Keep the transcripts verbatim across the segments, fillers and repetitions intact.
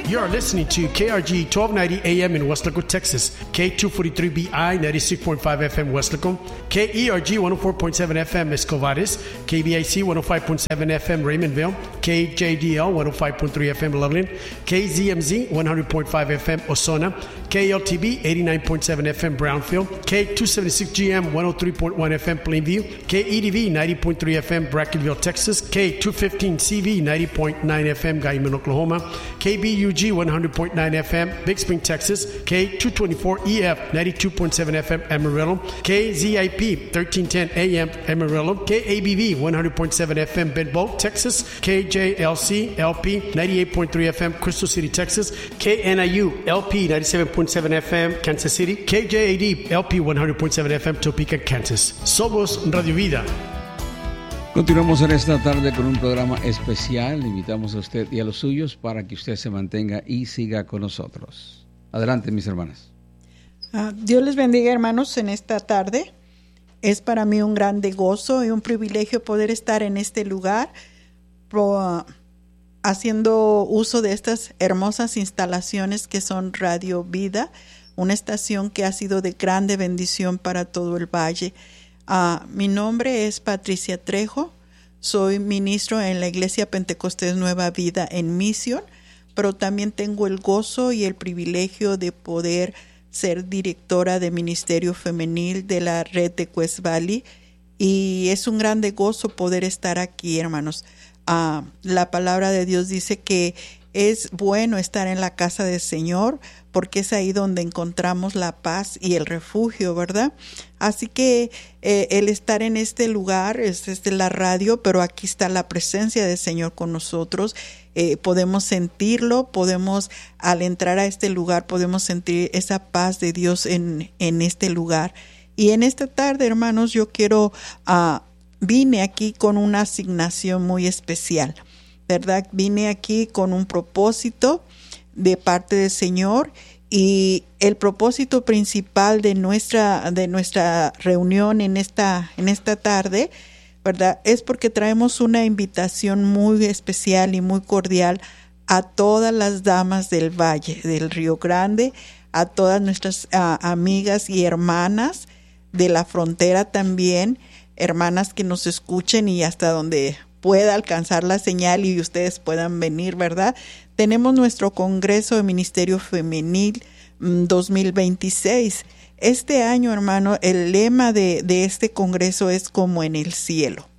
You are listening to K R G twelve ninety A M in Weslaco, Texas, K two forty-three B I ninety-six point five F M Weslaco, K E R G one oh four point seven F M Escovares, K B I C one oh five point seven F M Raymondville, K J D L one oh five point three F M Loveland, K Z M Z one hundred point five F M Ozona, K L T B eighty-nine point seven F M Brownfield, K two seventy-six G M one oh three point one F M Plainview, K E D V ninety point three F M Brackenville, Texas, K two fifteen C V ninety point nine F M Guyman, Oklahoma, K B U G one hundred point nine F M Big Spring, Texas, K two twenty-four E F ninety-two point seven F M Amarillo, K Z I P thirteen ten A M Amarillo, K A B V one hundred point seven F M Bedboe, Texas, K J L C L P ninety-eight point three F M Crystal City, Texas, K N I U L P ninety-seven point seven F M Kansas City, K J A D L P one hundred point seven F M Topeka, Kansas. Somos Radio Vida. Continuamos en esta tarde con un programa especial. Invitamos a usted y a los suyos para que usted se mantenga y siga con nosotros. Adelante, mis hermanas. Uh, Dios les bendiga, hermanos, en esta tarde. Es para mí un grande gozo y un privilegio poder estar en este lugar pro, uh, haciendo uso de estas hermosas instalaciones que son Radio Vida, una estación que ha sido de grande bendición para todo el valle. Uh, mi nombre es Patricia Trejo, soy ministro en la Iglesia Pentecostés Nueva Vida en Mission, pero también tengo el gozo y el privilegio de poder ser directora de Ministerio Femenil de la red de Quest Valley, y es un grande gozo poder estar aquí, hermanos. Uh, la palabra de Dios dice que es bueno estar en la casa del Señor, porque es ahí donde encontramos la paz y el refugio, ¿verdad? Así que eh, el estar en este lugar es, es de la radio, pero aquí está la presencia del Señor con nosotros. Eh, podemos sentirlo, podemos, al entrar a este lugar, podemos sentir esa paz de Dios en, en este lugar. Y en esta tarde, hermanos, yo quiero, uh, vine aquí con una asignación muy especial, ¿verdad? Vine aquí con un propósito de parte del Señor, y el propósito principal de nuestra de nuestra reunión en esta en esta tarde, ¿verdad? Es porque traemos una invitación muy especial y muy cordial a todas las damas del Valle del Río Grande, a todas nuestras uh, amigas y hermanas de la frontera también, hermanas que nos escuchen y hasta donde pueda alcanzar la señal y ustedes puedan venir, ¿verdad? Tenemos nuestro Congreso de Ministerio Femenil dos mil veintiséis. Este año, hermano, el lema de, de este Congreso es como en el cielo.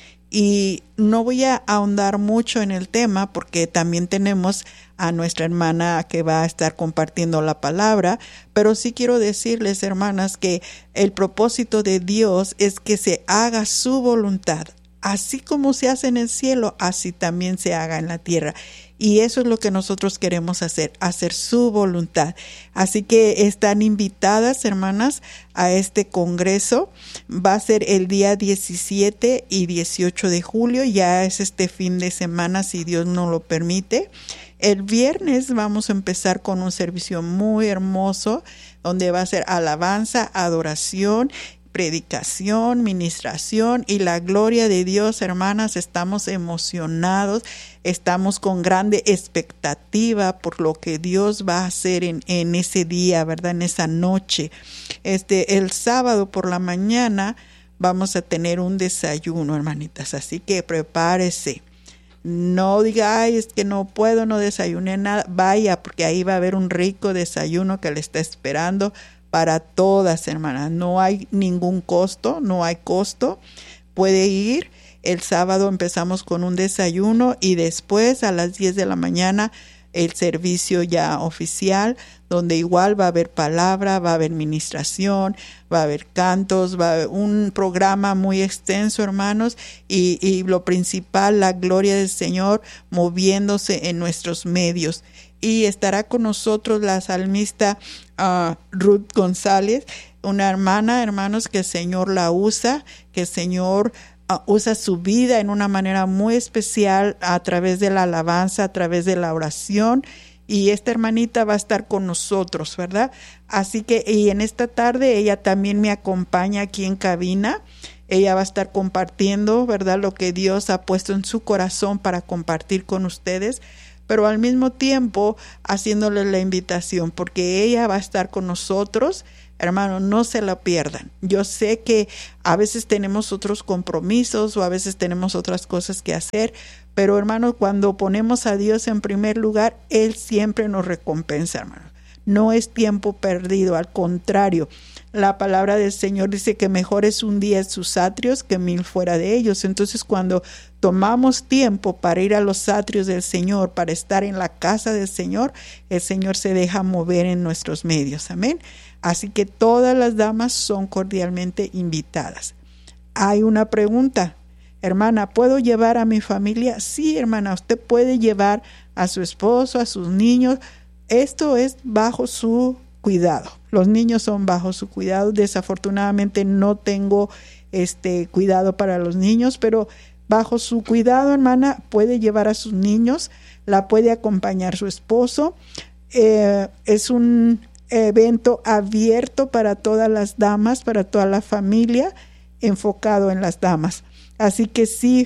Y no voy a ahondar mucho en el tema porque también tenemos a nuestra hermana que va a estar compartiendo la palabra, pero sí quiero decirles, hermanas, que el propósito de Dios es que se haga su voluntad. Así como se hace en el cielo, así también se haga en la tierra. Y eso es lo que nosotros queremos hacer, hacer su voluntad. Así que están invitadas, hermanas, a este congreso. Va a ser el día diecisiete y dieciocho de julio, ya es este fin de semana, si Dios nos lo permite. El viernes vamos a empezar con un servicio muy hermoso, donde va a ser alabanza, adoración, predicación, ministración y la gloria de Dios, hermanas. Estamos emocionados, estamos con grande expectativa por lo que Dios va a hacer en, en ese día, ¿verdad? En esa noche. Este, el sábado por la mañana vamos a tener un desayuno, hermanitas, así que prepárese. No diga, ay, es que no puedo, no desayuné nada. Vaya, porque ahí va a haber un rico desayuno que le está esperando para todas, hermanas. No hay ningún costo, no hay costo. Puede ir. El sábado empezamos con un desayuno y después a las diez de la mañana el servicio ya oficial, donde igual va a haber palabra, va a haber ministración, va a haber cantos, va a haber un programa muy extenso, hermanos, y, y lo principal, la gloria del Señor moviéndose en nuestros medios. Y estará con nosotros la salmista uh, Ruth González, una hermana, hermanos, que el Señor la usa, que el Señor uh, usa su vida en una manera muy especial a través de la alabanza, a través de la oración. Y esta hermanita va a estar con nosotros, ¿verdad? Así que, y en esta tarde ella también me acompaña aquí en cabina. Ella va a estar compartiendo, ¿verdad?, lo que Dios ha puesto en su corazón para compartir con ustedes. pero al mismo tiempo haciéndole la invitación, porque ella va a estar con nosotros. Hermano, no se la pierdan. Yo sé que a veces tenemos otros compromisos o a veces tenemos otras cosas que hacer, pero hermano, cuando ponemos a Dios en primer lugar, Él siempre nos recompensa, hermano. No es tiempo perdido, al contrario. La palabra del Señor dice que mejor es un día en sus atrios que mil fuera de ellos. Entonces, cuando tomamos tiempo para ir a los atrios del Señor, para estar en la casa del Señor, el Señor se deja mover en nuestros medios. Amén. Así que todas las damas son cordialmente invitadas. Hay una pregunta. Hermana, ¿puedo llevar a mi familia? Sí, hermana, usted puede llevar a su esposo, a sus niños. Esto es bajo su cuidado. Los niños son bajo su cuidado. Desafortunadamente no tengo este cuidado para los niños, pero bajo su cuidado, hermana, puede llevar a sus niños, la puede acompañar su esposo. Eh, es un evento abierto para todas las damas, para toda la familia, enfocado en las damas. Así que sí,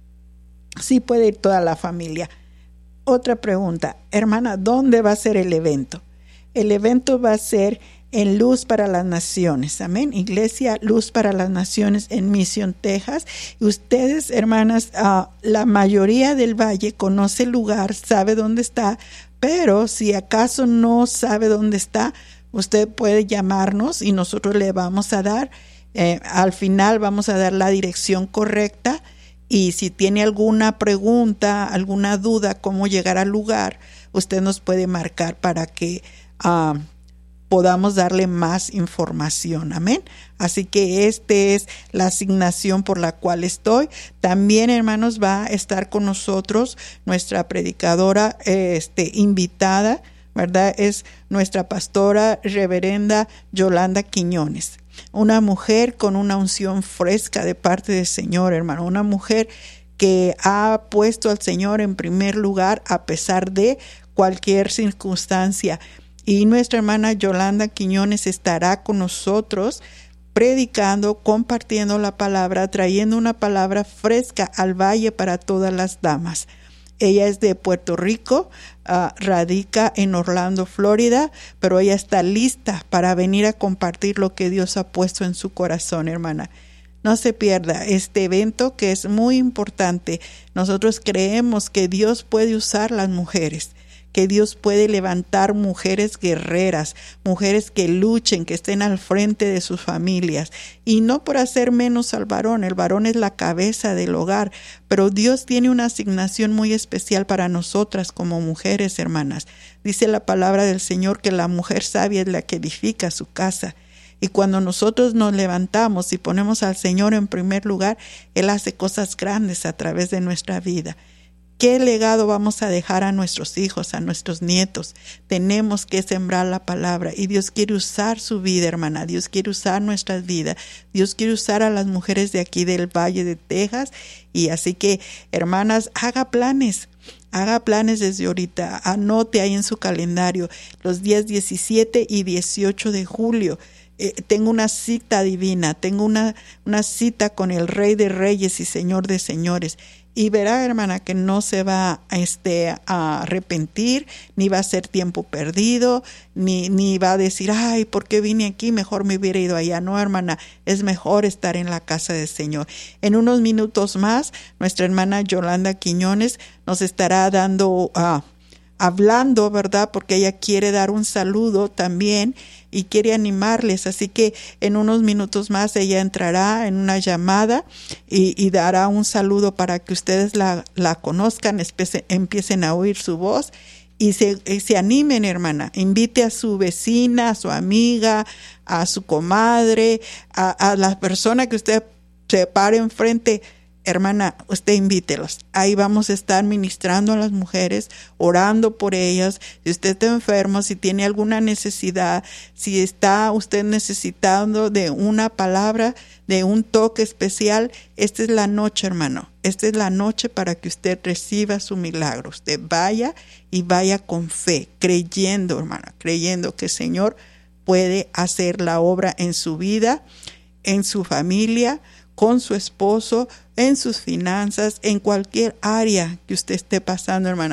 sí puede ir toda la familia. Otra pregunta, hermana, ¿dónde va a ser el evento? El evento va a ser en Luz para las Naciones, amén. Iglesia Luz para las Naciones en Mission, Texas. Y ustedes, hermanas, uh, la mayoría del valle conoce el lugar, sabe dónde está, pero si acaso no sabe dónde está, usted puede llamarnos y nosotros le vamos a dar, eh, al final vamos a dar la dirección correcta. Y si tiene alguna pregunta, alguna duda, cómo llegar al lugar, usted nos puede marcar para que uh, podamos darle más información. Amén. Así que esta es la asignación por la cual estoy. También, hermanos, va a estar con nosotros nuestra predicadora este, invitada, ¿verdad? Es nuestra pastora reverenda Yolanda Quiñones. Una mujer con una unción fresca de parte del Señor, hermano. Una mujer que ha puesto al Señor en primer lugar a pesar de cualquier circunstancia. Y nuestra hermana Yolanda Quiñones estará con nosotros predicando, compartiendo la palabra, trayendo una palabra fresca al valle para todas las damas. Ella es de Puerto Rico, uh, radica en Orlando, Florida, pero ella está lista para venir a compartir lo que Dios ha puesto en su corazón, hermana. No se pierda este evento que es muy importante. Nosotros creemos que Dios puede usar las mujeres, que Dios puede levantar mujeres guerreras, mujeres que luchen, que estén al frente de sus familias. Y no por hacer menos al varón, el varón es la cabeza del hogar, pero Dios tiene una asignación muy especial para nosotras como mujeres, hermanas. Dice la palabra del Señor que la mujer sabia es la que edifica su casa. Y cuando nosotros nos levantamos y ponemos al Señor en primer lugar, Él hace cosas grandes a través de nuestra vida. ¿Qué legado vamos a dejar a nuestros hijos, a nuestros nietos? Tenemos que sembrar la palabra y Dios quiere usar su vida, hermana. Dios quiere usar nuestras vidas. Dios quiere usar a las mujeres de aquí del Valle de Texas. Y así que, hermanas, haga planes. Haga planes desde ahorita. Anote ahí en su calendario los días diecisiete y dieciocho de julio. Eh, tengo una cita divina. Tengo una, una cita con el Rey de Reyes y Señor de Señores. Y verá, hermana, que no se va este, a arrepentir, ni va a ser tiempo perdido, ni, ni va a decir, ay, ¿por qué vine aquí? Mejor me hubiera ido allá. No, hermana, es mejor estar en la casa del Señor. En unos minutos más, nuestra hermana Yolanda Quiñones nos estará dando, uh, hablando, ¿verdad? Porque ella quiere dar un saludo también y quiere animarles, así que en unos minutos más ella entrará en una llamada y, y dará un saludo para que ustedes la, la conozcan, empiecen, empiecen a oír su voz y se, y se animen, hermana. Invite a su vecina, a su amiga, a su comadre, a, a la persona que usted se pare enfrente. Hermana, usted invítelos. Ahí vamos a estar ministrando a las mujeres, orando por ellas. Si usted está enfermo, si tiene alguna necesidad, si está usted necesitando de una palabra, de un toque especial, esta es la noche, hermano. Esta es la noche para que usted reciba su milagro. Usted vaya y vaya con fe, creyendo, hermana, creyendo que el Señor puede hacer la obra en su vida, en su familia, con su esposo, en sus finanzas, en cualquier área que usted esté pasando, hermana.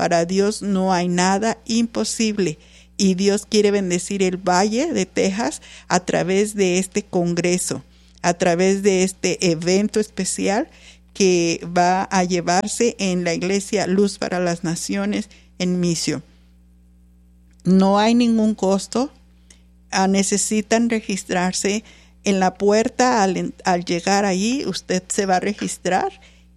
Para Dios no hay nada imposible. Y Dios quiere bendecir el Valle de Texas a través de este congreso, a través de este evento especial que va a llevarse en la iglesia Luz para las Naciones en Mission. No hay ningún costo. Uh, necesitan registrarse en la puerta. Al, al llegar allí, usted se va a registrar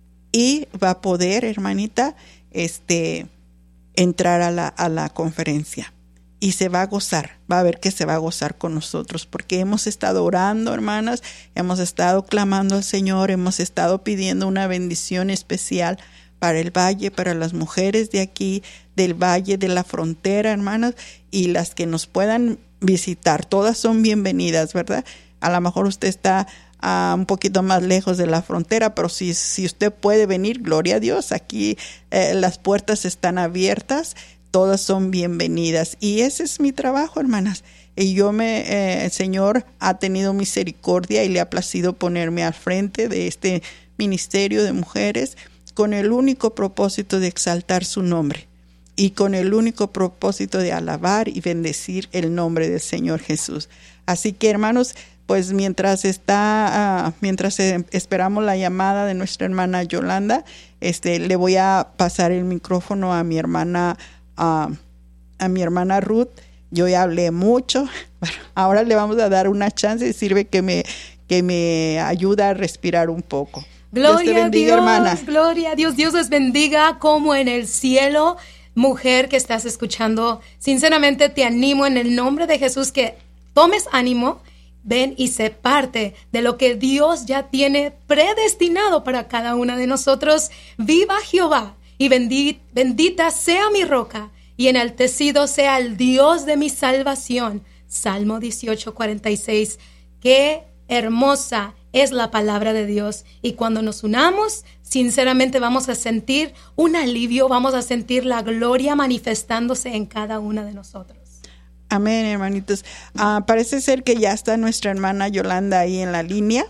y va a poder, hermanita, este, entrar a la, a la conferencia. Y se va a gozar, va a ver que se va a gozar con nosotros, porque hemos estado orando, hermanas, hemos estado clamando al Señor, hemos estado pidiendo una bendición especial para el valle, para las mujeres de aquí, del valle, de la frontera, hermanas, y las que nos puedan visitar, todas son bienvenidas, ¿verdad? A lo mejor usted está uh, un poquito más lejos de la frontera, pero si, si usted puede venir, gloria a Dios, aquí eh, las puertas están abiertas. Todas son bienvenidas. Y ese es mi trabajo, hermanas. Y yo me, eh, el Señor ha tenido misericordia y le ha placido ponerme al frente de este ministerio de mujeres con el único propósito de exaltar su nombre y con el único propósito de alabar y bendecir el nombre del Señor Jesús. Así que, hermanos, pues mientras está, uh, mientras eh, esperamos la llamada de nuestra hermana Yolanda, este, le voy a pasar el micrófono a mi hermana Uh, a mi hermana Ruth. Yo ya hablé mucho, bueno, ahora le vamos a dar una chance y sirve que me, que me ayuda a respirar un poco. Gloria Dios te bendiga, a Dios, hermana. Gloria a Dios, Dios les bendiga como en el cielo. Mujer que estás escuchando, sinceramente te animo en el nombre de Jesús que tomes ánimo, ven y sé parte de lo que Dios ya tiene predestinado para cada una de nosotros. Viva Jehová. Y bendita, bendita sea mi roca, y enaltecido sea el Dios de mi salvación. Salmo dieciocho, cuarenta y seis. Qué hermosa es la palabra de Dios. Y cuando nos unamos, sinceramente vamos a sentir un alivio, vamos a sentir la gloria manifestándose en cada una de nosotros. Amén, hermanitos. Uh, parece ser que ya está nuestra hermana Yolanda ahí en la línea.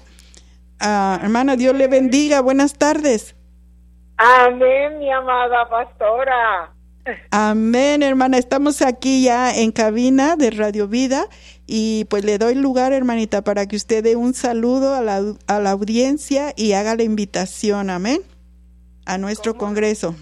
Uh, hermana, Dios le bendiga. Buenas tardes. Amén, mi amada pastora. Amén, hermana. Estamos aquí ya en cabina de Radio Vida y pues le doy lugar, hermanita, para que usted dé un saludo a la, a la audiencia y haga la invitación, amén, a nuestro ¿Cómo? Congreso.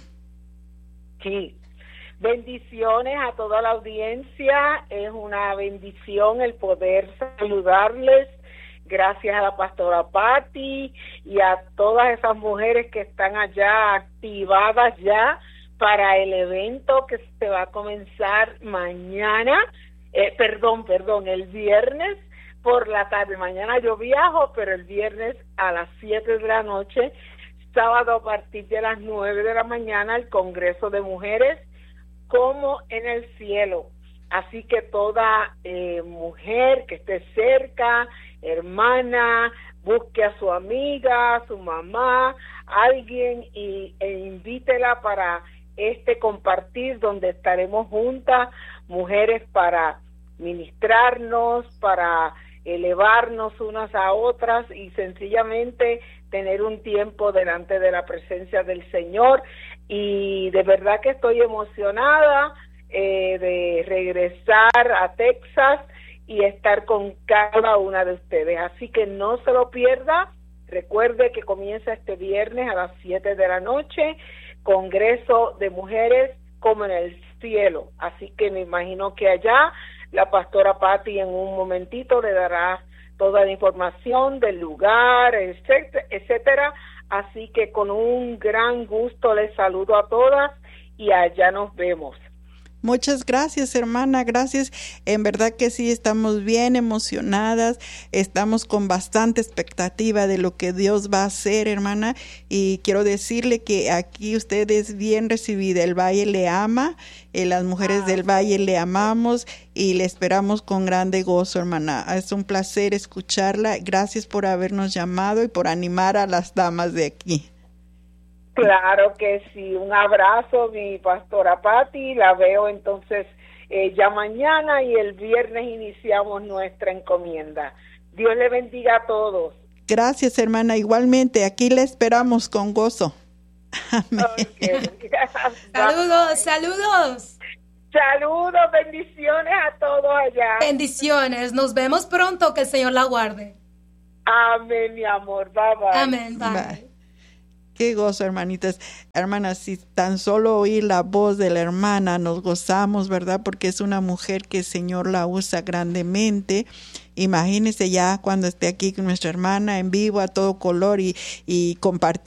Sí. Bendiciones a toda la audiencia. Es una bendición el poder saludarles. Gracias a la pastora Patti y a todas esas mujeres que están allá activadas ya para el evento que se va a comenzar mañana, eh, perdón, perdón, el viernes por la tarde. Mañana yo viajo, pero el viernes a las siete de la noche, sábado a partir de las nueve de la mañana, el Congreso de Mujeres como en el cielo. Así que toda eh, mujer que esté cerca, hermana, busque a su amiga, a su mamá, alguien y, e invítela para este compartir donde estaremos juntas, mujeres, para ministrarnos, para elevarnos unas a otras y sencillamente tener un tiempo delante de la presencia del Señor. Y de verdad que estoy emocionada eh, de regresar a Texas y estar con cada una de ustedes. Así que no se lo pierda. Recuerde que comienza este viernes a las siete de la noche, Congreso de Mujeres como en el cielo. Así que me imagino que allá la pastora Patti en un momentito le dará toda la información del lugar, etcétera, etcétera. Así que con un gran gusto les saludo a todas y allá nos vemos. Muchas gracias, hermana, gracias. En verdad que sí, estamos bien emocionadas, estamos con bastante expectativa de lo que Dios va a hacer, hermana, y quiero decirle que aquí usted es bien recibida, el Valle le ama, eh, las mujeres ah. del Valle le amamos y le esperamos con grande gozo, hermana. Es un placer escucharla, gracias por habernos llamado y por animar a las damas de aquí. Claro que sí, un abrazo, mi pastora Patti, la veo entonces eh, ya mañana y el viernes iniciamos nuestra encomienda. Dios le bendiga a todos. Gracias, hermana, igualmente, aquí le esperamos con gozo. Amén. Okay. Saludos, saludos. Saludos, bendiciones a todos allá. Bendiciones. Nos vemos pronto. Que el Señor la guarde. Amén, mi amor. Bye, bye. Amén. Bye. Bye. Qué gozo, hermanitas. Hermanas, si tan solo oír la voz de la hermana nos gozamos, ¿verdad? Porque es una mujer que el Señor la usa grandemente. Imagínense ya cuando esté aquí con nuestra hermana en vivo a todo color y, y compartir